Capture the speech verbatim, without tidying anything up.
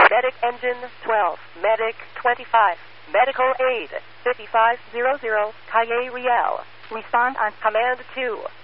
Medic Engine twelve, Medic twenty-five, Medical Aid fifty-five hundred, Calle Real. Respond on Command two.